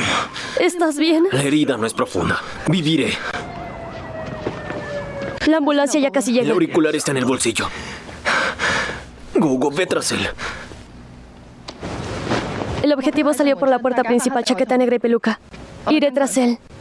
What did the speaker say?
¿Estás bien? La herida no es profunda. Viviré. La ambulancia ya casi llega. El auricular está en el bolsillo. Gogo, ve tras él. El objetivo salió por la puerta principal, chaqueta negra y peluca. Iré tras él.